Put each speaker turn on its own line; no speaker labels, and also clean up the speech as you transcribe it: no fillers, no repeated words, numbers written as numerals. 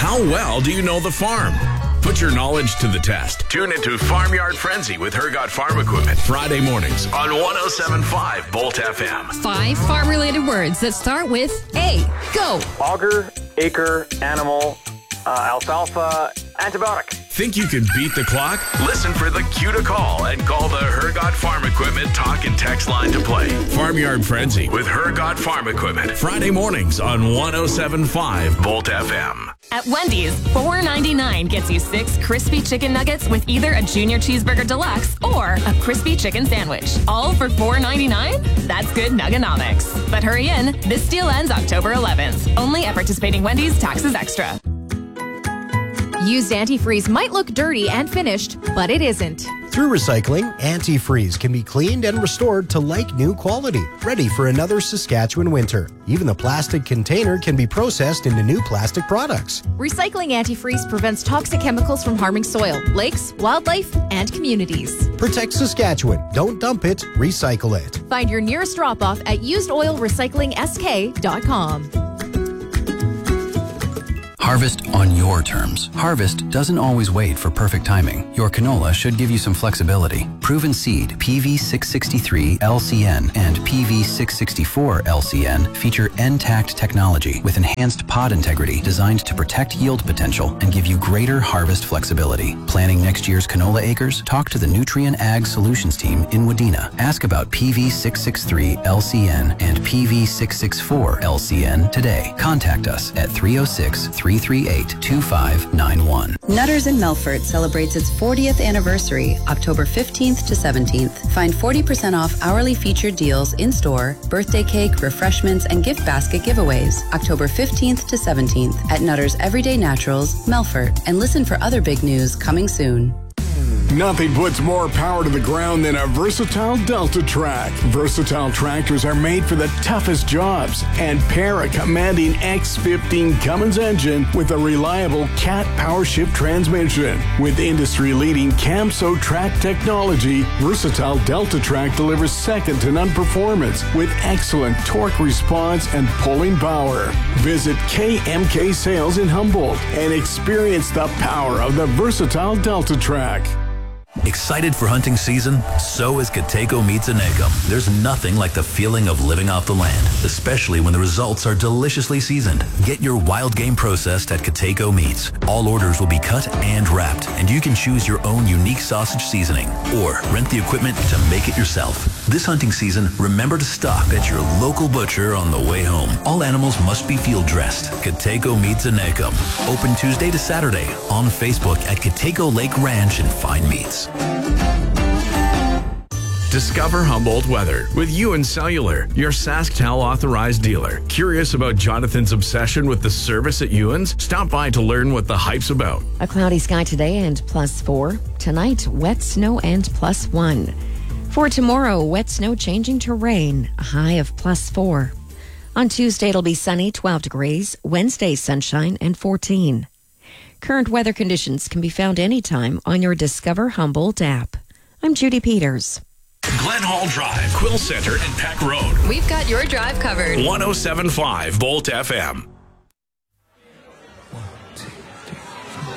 How well do you know the farm? Put your knowledge to the test. Tune into Farmyard Frenzy with Hergot Farm Equipment. Friday mornings on 107.5 Bolt FM.
5 farm-related words that start with A. Go.
Auger, acre, animal, alfalfa, antibiotic.
Think you can beat the clock? Listen for the cue to call and call the Hergot Farm Equipment talk and text line to play. Farmyard Frenzy with Hergot Farm Equipment. Friday mornings on 107.5 Bolt FM.
At Wendy's, $4.99 gets you 6 crispy chicken nuggets with either a Junior Cheeseburger Deluxe or a crispy chicken sandwich. All for $4.99? That's good nuggonomics. But hurry in, this deal ends October 11th. Only at participating Wendy's, taxes extra.
Used antifreeze might look dirty and finished, but it isn't.
Through recycling, antifreeze can be cleaned and restored to like-new quality, ready for another Saskatchewan winter. Even the plastic container can be processed into new plastic products.
Recycling antifreeze prevents toxic chemicals from harming soil, lakes, wildlife, and communities.
Protect Saskatchewan. Don't dump it, recycle it.
Find your nearest drop-off at usedoilrecyclingsk.com.
Harvest on your terms. Harvest doesn't always wait for perfect timing. Your canola should give you some flexibility. Proven Seed PV663 LCN and PV664 LCN feature N-Tact technology with enhanced pod integrity designed to protect yield potential and give you greater harvest flexibility. Planning next year's canola acres? Talk to the Nutrien Ag Solutions team in Wadena. Ask about PV663 LCN and PV664 LCN today. Contact us at 306-338-2591.
Nutters in Melfort celebrates its 40th anniversary, October 15th to 17th. Find 40% off hourly featured deals in-store, birthday cake, refreshments, and gift basket giveaways, October 15th to 17th at Nutters Everyday Naturals, Melfort. And listen for other big news coming soon.
Nothing puts more power to the ground than a versatile Delta Trac. Versatile tractors are made for the toughest jobs and pair a commanding X15 Cummins engine with a reliable Cat Power Shift transmission. With industry-leading Camso Trac technology, versatile Delta Trac delivers second-to-none performance with excellent torque response and pulling power. Visit KMK Sales in Humboldt and experience the power of the versatile Delta Trac.
Excited for hunting season? So is Kateco Meats in Ecom. There's nothing like the feeling of living off the land, especially when the results are deliciously seasoned. Get your wild game processed at Kateco Meats. All orders will be cut and wrapped, and you can choose your own unique sausage seasoning or rent the equipment to make it yourself. This hunting season, remember to stop at your local butcher on the way home. All animals must be field dressed. Kateco Meats in Ecom. Open Tuesday to Saturday on Facebook at Kateco Lake Ranch and Fine Meats.
Discover Humboldt weather with UN Cellular, your SaskTel authorized dealer. Curious about Jonathan's obsession with the service at Ewan's? Stop by to learn what the hype's about.
A cloudy sky today and +4. Tonight, wet snow and +1. For tomorrow, wet snow changing to rain, a high of +4. On Tuesday, it'll be sunny, 12 degrees. Wednesday, sunshine and 14. Current weather conditions can be found anytime on your Discover Humboldt app. I'm Judy Peters.
Glen Hall Drive, Quill Center, and Peck Road.
We've got your drive covered.
107.5 Bolt FM.